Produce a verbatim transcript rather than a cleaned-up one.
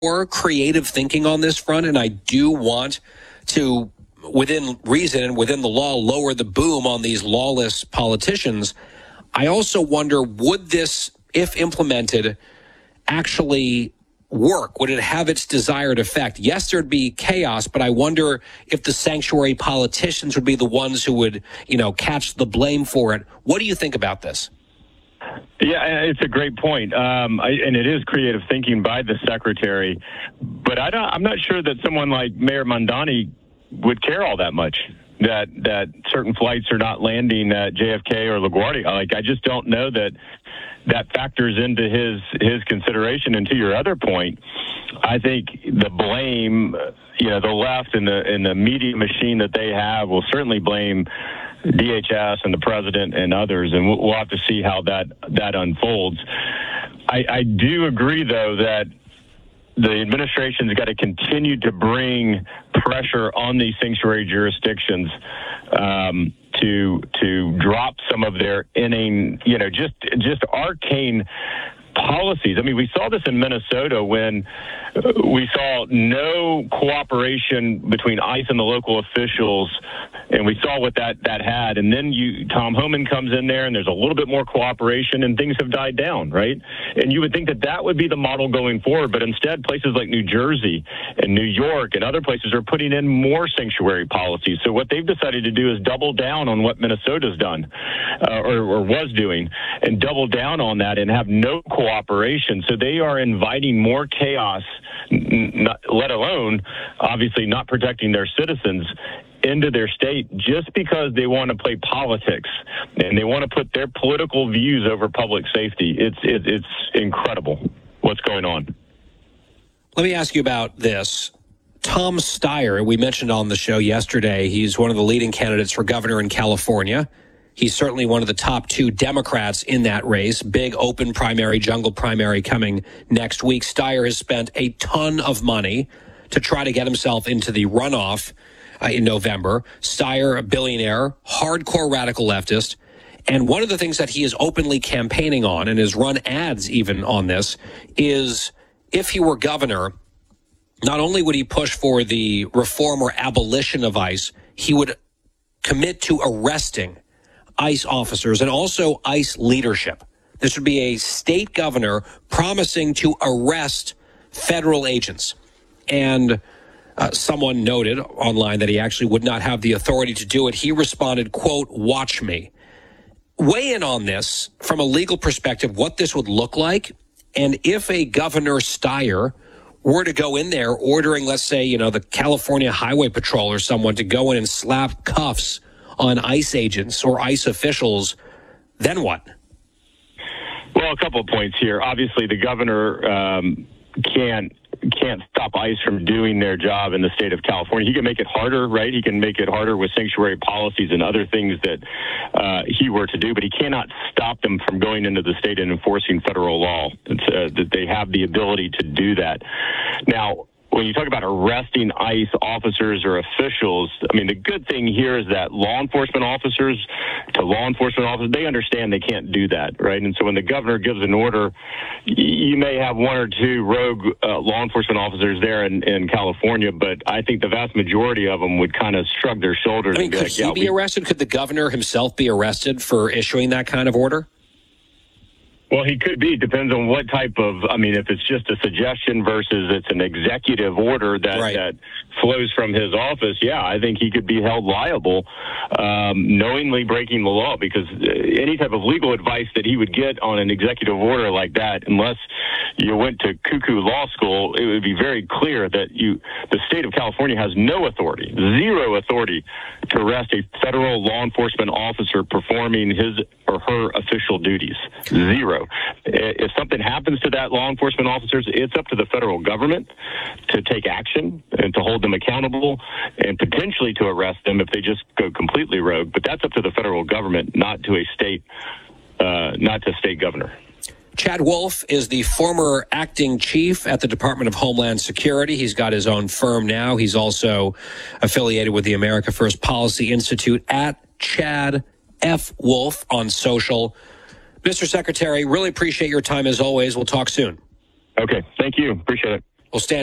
more creative thinking on this front, and I do want to, within reason and within the law, lower the boom on these lawless politicians. I also wonder, would this, if implemented, actually work? Would it have its desired effect? Yes, there'd be chaos, but I wonder if the sanctuary politicians would be the ones who would, you know, catch the blame for it. What do you think about this? Yeah, it's a great point, um, I, and it is creative thinking by the secretary. But I don't, I'm not sure that someone like Mayor Mamdani would care all that much that that certain flights are not landing at J F K or LaGuardia. Like, I just don't know that that factors into his his consideration. And to your other point, I think the blame, you know, the left and the and the media machine that they have will certainly blame D H S and the president and others, and we'll have to see how that that unfolds. I, I do agree, though, that the administration's got to continue to bring pressure on these sanctuary jurisdictions um, to to drop some of their inane, you know, just just arcane policies. I mean, we saw this in Minnesota when we saw no cooperation between ICE and the local officials, and we saw what that, that had. And then you, Tom Homan comes in there, and there's a little bit more cooperation, and things have died down, right? And you would think that that would be the model going forward, but instead places like New Jersey and New York and other places are putting in more sanctuary policies. So what they've decided to do is double down on what Minnesota's done uh, or, or was doing, and double down on that and have no cooperation. So they are inviting more chaos, not, let alone, obviously, not protecting their citizens into their state just because they want to play politics and they want to put their political views over public safety. It's it, it's incredible what's going on. Let me ask you about this. Tom Steyer, we mentioned on the show yesterday, he's one of the leading candidates for governor in California. He's certainly one of the top two Democrats in that race. Big open primary, jungle primary coming next week. Steyer has spent a ton of money to try to get himself into the runoff uh, in November. Steyer, a billionaire, hardcore radical leftist. And one of the things that he is openly campaigning on, and has run ads even on this, is if he were governor, not only would he push for the reform or abolition of ICE, he would commit to arresting ICE officers and also ICE leadership. This would be a state governor promising to arrest federal agents. And uh, someone noted online that he actually would not have the authority to do it. He responded, quote, "Watch me." Weigh in on this from a legal perspective, what this would look like. And if a Governor Steyer were to go in there ordering, let's say, you know, the California Highway Patrol or someone to go in and slap cuffs on ICE agents or ICE officials, then what? Well, a couple of points here. Obviously, the governor um, can't can't stop ICE from doing their job in the state of California. He can make it harder, right? He can make it harder with sanctuary policies and other things that uh, he were to do, but he cannot stop them from going into the state and enforcing federal law. It's, uh, that they have the ability to do that. Now, when you talk about arresting ICE officers or officials, I mean, the good thing here is that law enforcement officers to law enforcement officers, they understand they can't do that, right? And so when the governor gives an order, you may have one or two rogue uh, law enforcement officers there in, in California, but I think the vast majority of them would kind of shrug their shoulders. I mean, and be could like, he yeah, be we- arrested? Could the governor himself be arrested for issuing that kind of order? Well, he could be. Depends on what type of, I mean, if it's just a suggestion versus it's an executive order that, right. that flows from his office, yeah, I think he could be held liable, um, knowingly breaking the law, because any type of legal advice that he would get on an executive order like that, unless you went to cuckoo law school, it would be very clear that you, the state of California has no authority, zero authority to arrest a federal law enforcement officer performing his or her official duties. Zero. If something happens to that law enforcement officers, it's up to the federal government to take action and to hold them accountable and potentially to arrest them if they just go completely rogue. But that's up to the federal government, not to a state, uh, not to state governor. Chad Wolf is the former acting chief at the Department of Homeland Security. He's got his own firm now. He's also affiliated with the America First Policy Institute, at Chad F. Wolf on social. Mister Secretary, really appreciate your time as always. We'll talk soon. Okay. Thank you. Appreciate it. We'll stand